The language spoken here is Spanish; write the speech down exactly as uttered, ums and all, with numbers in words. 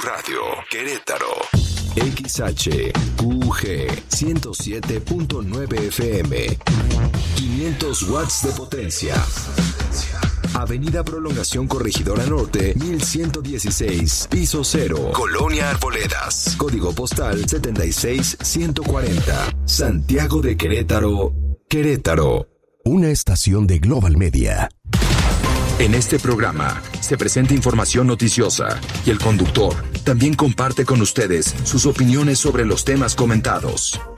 Radio, Querétaro. X H Q G ciento siete punto nueve F M. quinientos watts de potencia. Avenida Prolongación Corregidora Norte, mil ciento dieciséis, piso cero, Colonia Arboledas. Código postal setenta y seis ciento cuarenta. Santiago de Querétaro, Querétaro. Una estación de Global Media. En este programa se presenta información noticiosa y el conductor también comparte con ustedes sus opiniones sobre los temas comentados.